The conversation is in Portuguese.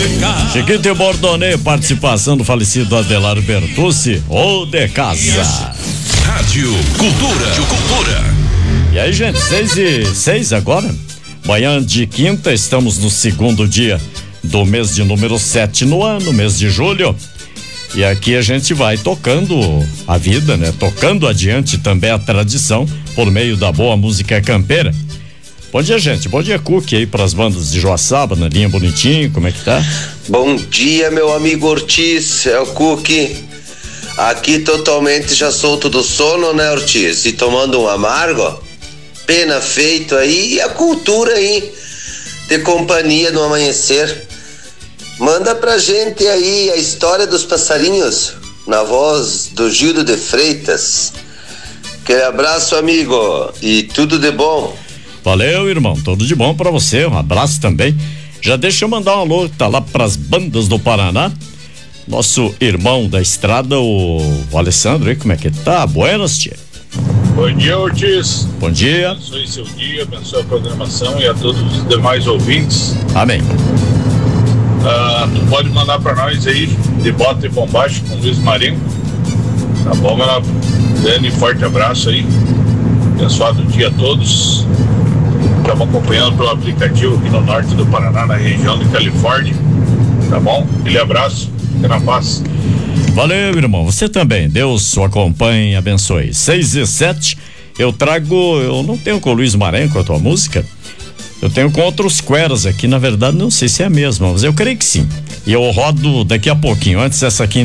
Chiquito e Bordonê, participação do falecido Adelar Bertucci, ou de casa. Rádio Cultura. E aí, gente, 6:06 agora. Manhã de quinta, estamos no segundo dia do mês de número 7 no ano, mês de julho. E aqui a gente vai tocando a vida, né? Tocando adiante também a tradição por meio da boa música campeira. Bom dia, gente. Bom dia, Cook, aí pras bandas de Joaçaba, na linha bonitinho, como é que tá? Bom dia, meu amigo Ortiz, é o Cook. Aqui totalmente já solto do sono, né, Ortiz? E tomando um amargo, pena feito aí, e a cultura aí, de companhia no amanhecer. Manda pra gente aí a história dos passarinhos, na voz do Gildo de Freitas. Aquele abraço, amigo, e tudo de bom. Valeu, irmão, tudo de bom pra você, um abraço também. Já deixa eu mandar um alô, tá lá pras bandas do Paraná. Nosso irmão da estrada, o Alessandro, aí, como é que tá? Buenas, tia. Bom dia, Ortiz. Bom dia. Abençoe seu dia, abençoe a programação e a todos os demais ouvintes. Amém. Tu pode mandar pra nós aí de bota e bombacha com Luiz Marinho. Tá bom, meu grande e forte abraço aí. Abençoado dia a todos. Estamos acompanhando pelo aplicativo aqui no norte do Paraná, na região de Califórnia. Tá bom? Aquele abraço, fica na paz. Valeu, irmão, você também. Deus o acompanhe e abençoe. 6:07, eu não tenho com o Luiz Maranhão com a tua música. Eu tenho com outros queras aqui, na verdade não sei se é a mesma, mas eu creio que sim. E eu rodo daqui a pouquinho, antes essa aqui